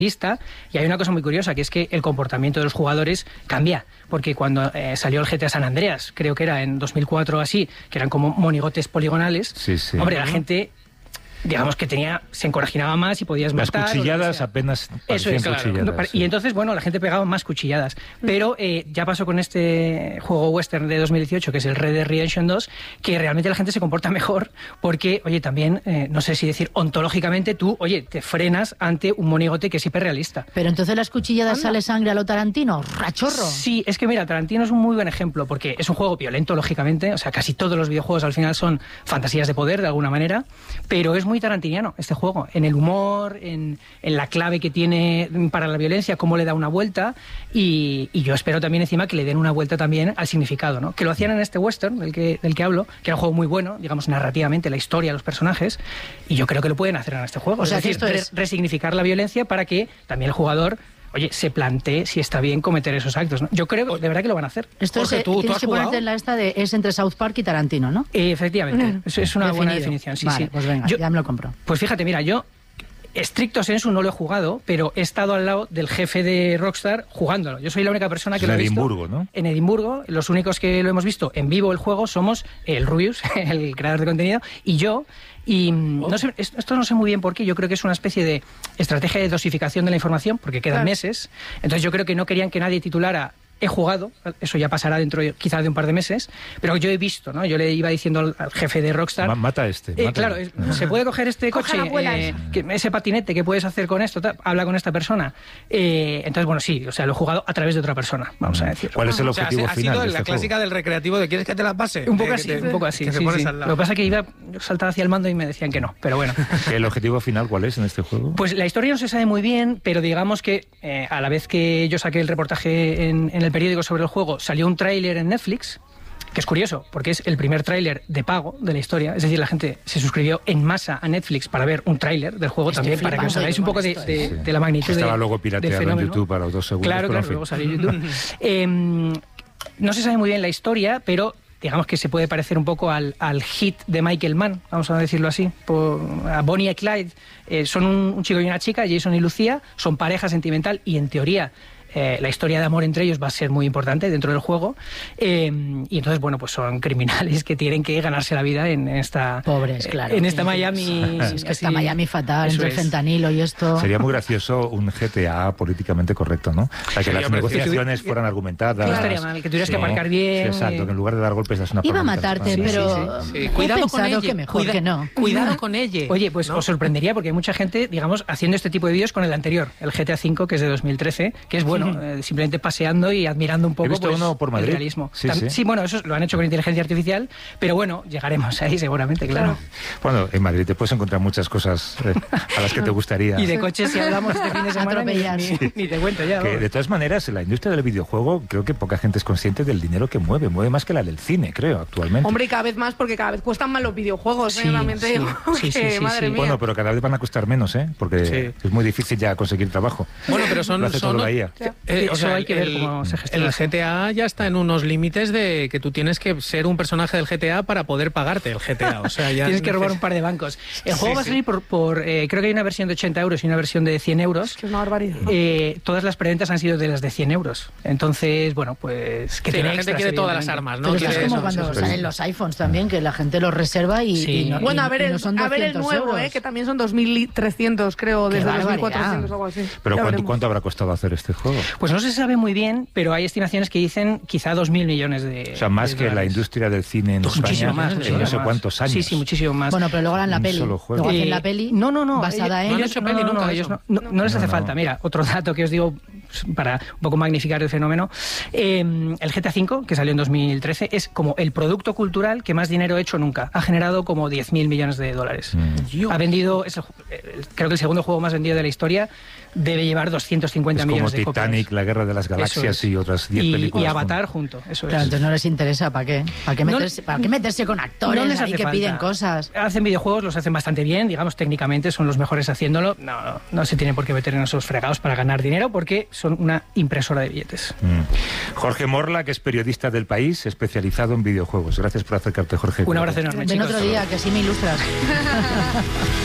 Y hay una cosa muy curiosa, que es que el comportamiento de los jugadores cambia, porque cuando salió el GTA San Andreas, creo que era en 2004 o así, que eran como monigotes poligonales, hombre, la gente, digamos que se encorajinaba más y podías matar. Las cuchilladas apenas parecían cuchilladas. Y entonces, bueno, la gente pegaba más cuchilladas. Pero ya pasó con este juego western de 2018, que es el Red Dead Redemption 2, que realmente la gente se comporta mejor porque, oye, también, no sé si decir ontológicamente, tú, oye, te frenas ante un monigote que es hiperrealista. Pero entonces las cuchilladas sale sangre a lo Tarantino, rachorro. Sí, es que mira, Tarantino es un muy buen ejemplo, porque es un juego violento, lógicamente, o sea, casi todos los videojuegos al final son fantasías de poder, de alguna manera, pero es muy tarantiniano este juego, en el humor, en la clave que tiene para la violencia, cómo le da una vuelta, y yo espero también encima que le den una vuelta también al significado, ¿no? Que lo hacían en este western del que hablo, que era un juego muy bueno, digamos, narrativamente, la historia, los personajes, y yo creo que lo pueden hacer en este juego. O sea, es decir, que esto es resignificar la violencia para que también el jugador, oye, se plantee si está bien cometer esos actos, ¿no? Yo creo de verdad que lo van a hacer. Esto Jorge, es, ¿tú tienes has que jugado? ponerte en la esta de es entre South Park y Tarantino, ¿no? Efectivamente, es una buena definición, sí, vale, sí. Pues venga, ya me lo compro. Pues fíjate, mira, yo estricto sensu no lo he jugado, pero he estado al lado del jefe de Rockstar jugándolo. Yo soy la única persona que lo he visto. En Edimburgo, ¿no? En Edimburgo. Los únicos que lo hemos visto en vivo el juego somos el Rubius, el creador de contenido, y yo. Y no sé, esto no sé muy bien por qué. Yo creo que es una especie de estrategia de dosificación de la información, porque quedan meses. Entonces yo creo que no querían que nadie titulara he jugado, eso ya pasará dentro quizás de un par de meses, pero yo he visto, ¿no? Yo le iba diciendo al jefe de Rockstar... Mata este. Claro, ¿se puede coger este coche? Ese patinete, ¿qué puedes hacer con esto? Habla con esta persona. Entonces, bueno, sí, o sea, lo he jugado a través de otra persona, vamos a decir. ¿Cuál es el objetivo final? Ha sido de la clásica del recreativo de ¿quieres que te la pase? Un poco así, un poco así. Que te pones al lado. Lo que pasa es que iba a saltar hacia el mando y me decían que no, pero bueno. ¿El objetivo final cuál es en este juego? Pues la historia no se sabe muy bien, pero digamos que a la vez que yo saqué el reportaje en el periódico sobre el juego, salió un tráiler en Netflix, que es curioso, porque es el primer tráiler de pago de la historia. Es decir, la gente se suscribió en masa a Netflix para ver un tráiler del juego también, para que os hagáis un poco de la magnitud Estaba luego pirateado en YouTube para los 2 segundos. Claro, luego salió en YouTube. No se sabe muy bien la historia, pero digamos que se puede parecer un poco al hit de Michael Mann, vamos a decirlo así, a Bonnie y Clyde. Son un chico y una chica, Jason y Lucía, son pareja sentimental y en teoría la historia de amor entre ellos va a ser muy importante dentro del juego, y entonces, bueno, pues son criminales que tienen que ganarse la vida en esta... Pobres, claro. En esta Miami... Es que está Miami fatal, entre el fentanilo y esto... Sería muy gracioso un GTA políticamente correcto, ¿no? Para que las negociaciones fueran argumentadas. No estaría mal, que tuvieras que aparcar bien... Exacto, que en lugar de dar golpes das una Iba a palmadita. matarte, pero... Cuidado con ella. Que mejor que no. Cuidado con ella. Oye, pues os sorprendería porque hay mucha gente, digamos, haciendo este tipo de vídeos con el anterior, el GTA V, que es de 2013, que es bueno, simplemente paseando y admirando un poco. He visto uno por Madrid. El realismo. Sí. Sí, bueno, eso lo han hecho con inteligencia artificial, pero bueno, llegaremos ahí seguramente, claro. Bueno, en Madrid te puedes encontrar muchas cosas a las que te gustaría. Y de coches, si hablamos este fin de semana, ni te cuento ya. Que, de todas maneras, la industria del videojuego, creo que poca gente es consciente del dinero que mueve. Mueve más que la del cine, creo, actualmente. Hombre, y cada vez más, porque cada vez cuestan más los videojuegos, realmente. Madre mía. Bueno, pero cada vez van a costar menos, porque es muy difícil ya conseguir trabajo. Bueno, pero Lo hace todo la IA. O sea, hay que ver cómo se gestiona. El GTA ya está en unos límites de que tú tienes que ser un personaje del GTA para poder pagarte el GTA. O sea, ya tienes que robar un par de bancos. El juego va a salir por creo que hay una versión de 80 euros y una versión de 100 euros. Es que es una barbaridad. Todas las preventas han sido de las de 100 euros. Entonces, bueno, pues... que la gente quiere todas las armas, ¿no? Pero es como cuando salen los iPhones también, que la gente los reserva y no, bueno, a ver el nuevo, euros. que también son 2.300, creo, desde 2.400 o algo así. Pero ¿cuánto habrá costado hacer este juego? Pues no se sabe muy bien, pero hay estimaciones que dicen quizá 2.000 millones de... O sea, más que la industria del cine en España más, en no sé cuántos años. Sí, muchísimo más. Bueno, pero luego harán la peli. Luego hacen la peli basada en... No les hace falta. Mira, otro dato que os digo para un poco magnificar el fenómeno. El GTA V, que salió en 2013, es como el producto cultural que más dinero ha hecho nunca. Ha generado como 10.000 millones de dólares. Ha vendido, creo que el segundo juego más vendido de la historia, debe llevar 250 millones de copias. Como Titanic, La Guerra de las Galaxias y otras 10 películas. Y Avatar junto, eso claro, es. entonces no les interesa, ¿para qué? ¿Para qué meterse con actores ahí que piden cosas? Hacen videojuegos, los hacen bastante bien, digamos, técnicamente son los mejores haciéndolo. No se tienen por qué meter en esos fregados para ganar dinero porque son una impresora de billetes. Jorge Morla, que es periodista del País, especializado en videojuegos. Gracias por acercarte, Jorge. Un abrazo enorme, Ven otro día, que así me ilustras.